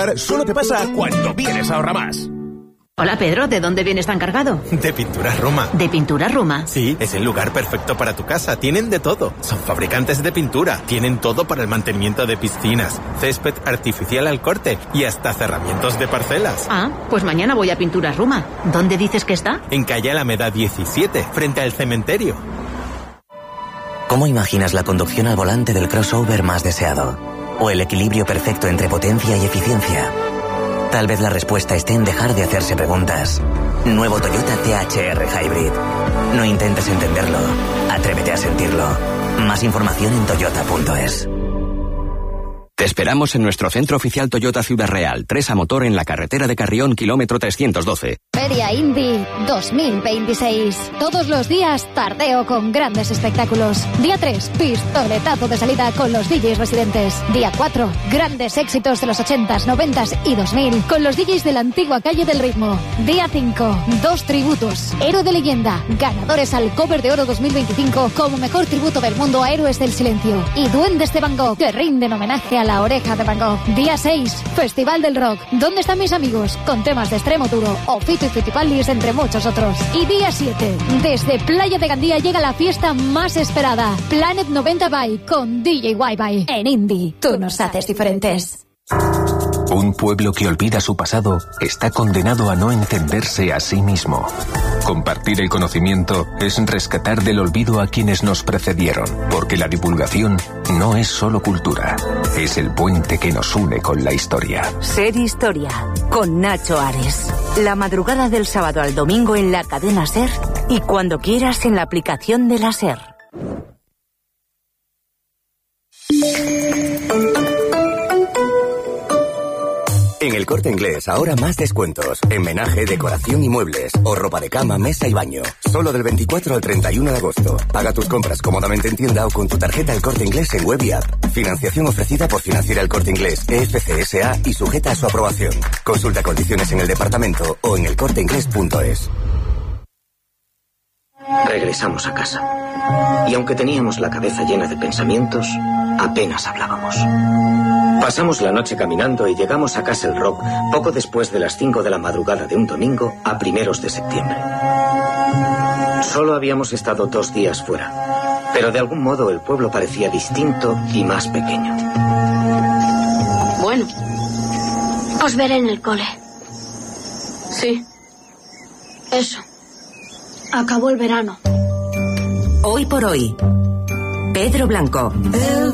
Solo te pasa cuando vienes a Ahorramás. Hola Pedro, ¿de dónde vienes tan cargado? De Pinturas Roma. ¿De Pinturas Roma? Sí, es el lugar perfecto para tu casa. Tienen de todo. Son fabricantes de pintura. Tienen todo para el mantenimiento de piscinas, césped artificial al corte y hasta cerramientos de parcelas. Ah, pues mañana voy a Pinturas Roma. ¿Dónde dices que está? En calle Alameda 17, frente al cementerio. ¿Cómo imaginas la conducción al volante del crossover más deseado? ¿O el equilibrio perfecto entre potencia y eficiencia? Tal vez la respuesta esté en dejar de hacerse preguntas. Nuevo Toyota THR Hybrid. No intentes entenderlo. Atrévete a sentirlo. Más información en toyota.es. Te esperamos en nuestro centro oficial Toyota Ciudad Real, 3 a motor en la carretera de Carrión, kilómetro 312. Feria Indy 2026. Todos los días, tardeo con grandes espectáculos. Día 3, pistoletazo de salida con los DJs residentes. Día 4, grandes éxitos de los 80s, 90s y 2000 con los DJs de la antigua calle del ritmo. Día 5, 2 tributos. Héroe de leyenda, ganadores al Cover de Oro 2025 como mejor tributo del mundo a Héroes del Silencio. Y Duendes de Van Gogh, que rinden homenaje a la Oreja de Van Gogh. Día 6, Festival del Rock. ¿Dónde están mis amigos? Con temas de extremo duro, o Fito y Fitipaldis, entre muchos otros. Y día 7, desde Playa de Gandía llega la fiesta más esperada. Planet 90 By con DJ Wi-Fi. En Indie, tú nos haces diferentes. Un pueblo que olvida su pasado está condenado a no entenderse a sí mismo. Compartir el conocimiento es rescatar del olvido a quienes nos precedieron, porque la divulgación no es solo cultura, es el puente que nos une con la historia. Ser Historia, con Nacho Ares. La madrugada del sábado al domingo en la cadena SER y cuando quieras en la aplicación de la SER. En El Corte Inglés, ahora más descuentos. En menaje, decoración y muebles. O ropa de cama, mesa y baño. Solo del 24 al 31 de agosto. Paga tus compras cómodamente en tienda o con tu tarjeta El Corte Inglés en web y app. Financiación ofrecida por Financiera El Corte Inglés, EFCSA y sujeta a su aprobación. Consulta condiciones en el departamento o en elcorteinglés.es. Regresamos a casa. Y aunque teníamos la cabeza llena de pensamientos, apenas hablábamos. Pasamos la noche caminando y llegamos a Castle Rock poco después de las 5 de la madrugada de un domingo a primeros de septiembre. Solo habíamos estado 2 días fuera, pero de algún modo el pueblo parecía distinto y más pequeño. Bueno, os veré en el cole. Sí. Eso. Acabó el verano. Hoy por hoy, Pedro Blanco.